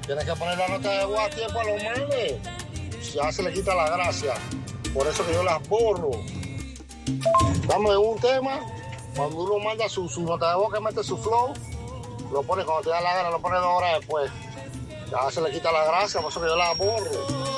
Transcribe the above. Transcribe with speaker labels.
Speaker 1: Tienes que poner la nota de voz a tiempo a los manes. Ya se le quita la gracia. Por eso que yo las borro. Dame un tema. Cuando uno manda su nota de voz que mete su flow, lo pone cuando te da la gana, lo pone 2 horas después. Ya se le quita la gracia, por eso que yo las borro.